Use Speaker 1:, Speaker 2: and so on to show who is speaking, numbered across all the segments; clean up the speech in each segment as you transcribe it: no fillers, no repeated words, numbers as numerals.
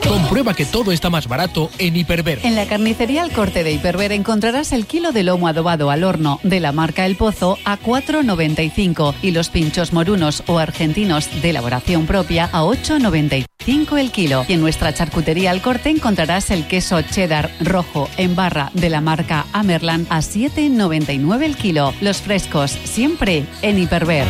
Speaker 1: Comprueba que todo está más barato en Hiperver.
Speaker 2: En la carnicería El Corte de Hiperver encontrarás el kilo de lomo adobado al horno de la marca El Pozo a 4,95 y los pinchos morunos o argentinos de elaboración propia a 8,95 el kilo. Y en nuestra charcutería El Corte encontrarás el queso cheddar rojo en barra de la marca Amerland a 7,99 el kilo. Los frescos siempre en Hiperver.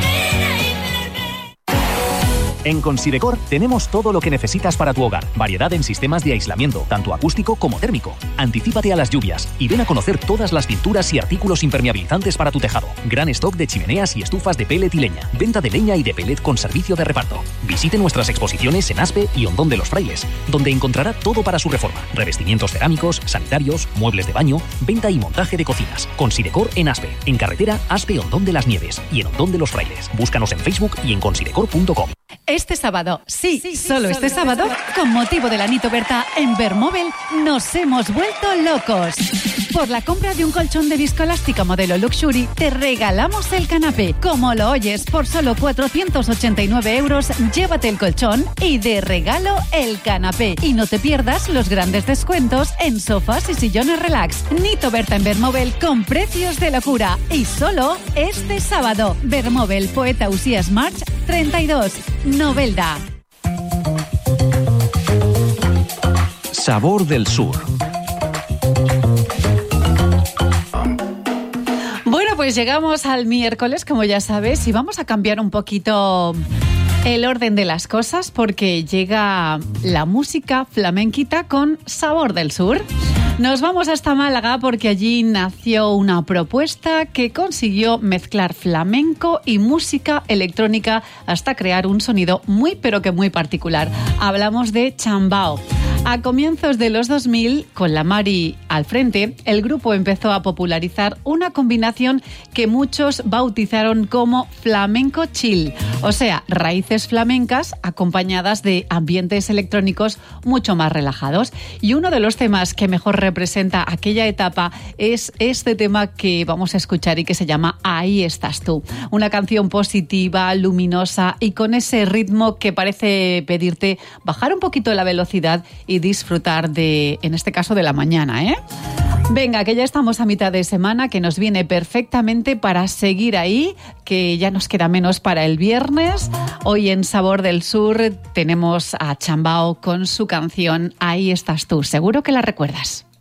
Speaker 3: En Considecor tenemos todo lo que necesitas para tu hogar. Variedad en sistemas de aislamiento, tanto acústico como térmico. Anticípate a las lluvias y ven a conocer todas las pinturas y artículos impermeabilizantes para tu tejado. Gran stock de chimeneas y estufas de pellet y leña. Venta de leña y de pellet con servicio de reparto. Visite nuestras exposiciones en Aspe y Hondón de los Frailes, donde encontrará todo para su reforma. Revestimientos cerámicos, sanitarios, muebles de baño, venta y montaje de cocinas. Considecor en Aspe, en carretera Aspe-Hondón de las Nieves y en Hondón de los Frailes. Búscanos en Facebook y en considecor.com.
Speaker 2: Este sábado, solo este sábado, con motivo del Anito Berta, en Vermóvel nos hemos vuelto locos. Por la compra de un colchón de viscoelástica modelo Luxury, te regalamos el canapé. Como lo oyes, por solo 489 euros, llévate el colchón y de regalo el canapé. Y no te pierdas los grandes descuentos en sofás y sillones relax. Nito Berta en Vermóvel con precios de locura. Y solo este sábado, Vermóvel, Poeta Usías March 32. Novelda.
Speaker 4: Sabor del Sur.
Speaker 2: Bueno, pues llegamos al miércoles, como ya sabes, y vamos a cambiar un poquito el orden de las cosas porque llega la música flamenquita con Sabor del Sur. Nos vamos hasta Málaga porque allí nació una propuesta que consiguió mezclar flamenco y música electrónica hasta crear un sonido muy pero que muy particular. Hablamos de Chambao. A comienzos de los 2000, con la Mari al frente, el grupo empezó a popularizar una combinación que muchos bautizaron como flamenco chill, o sea, raíces flamencas acompañadas de ambientes electrónicos mucho más relajados. Y uno de los temas que mejor representa aquella etapa es este tema que vamos a escuchar y que se llama Ahí estás tú. Una canción positiva, luminosa y con ese ritmo que parece pedirte bajar un poquito la velocidad y disfrutar de, en este caso, de la mañana, ¿eh? Venga, que ya estamos a mitad de semana, que nos viene perfectamente para seguir ahí, que ya nos queda menos para el viernes. Hoy en Sabor del Sur tenemos a Chambao con su canción Ahí estás tú. Seguro que la recuerdas.